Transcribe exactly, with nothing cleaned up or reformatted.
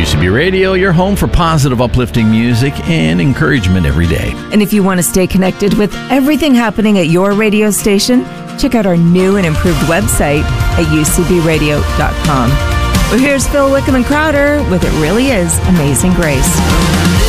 C B Radio, your home for positive, uplifting music and encouragement every day. And if you want to stay connected with everything happening at your radio station, check out our new and improved website at u c b radio dot com. Well, here's Phil Wickham and Crowder with It Really Is Amazing Grace.